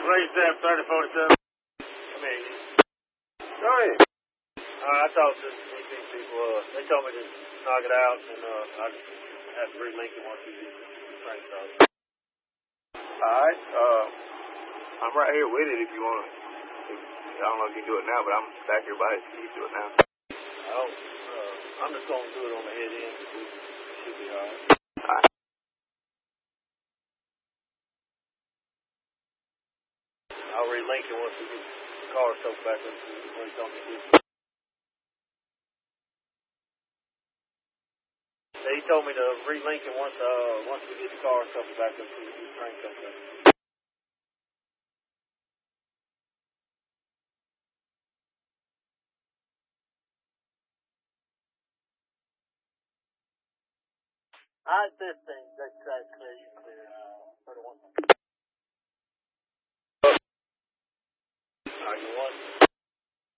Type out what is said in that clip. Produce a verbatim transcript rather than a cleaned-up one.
Please step thirty forty-seven. Come here. Go ahead. Uh, I talked to these people. Uh, they told me to knock it out, and uh, I just have to relink it once we get the train started. All right. Uh, I'm right here with it if you want to. I don't know if you can do it now, but I'm back here by it. You can do it now. Oh, uh, I'm just going to do it on the head end. It should be all right. All right. I'll relink it once we get the car stuff back up to where it's on the head. He told me to relink it once, uh, once we get the car stuff back up to the train comes up. All right, this thing, that's that's clear. You clear. Uh, thirty-one. All right, you want?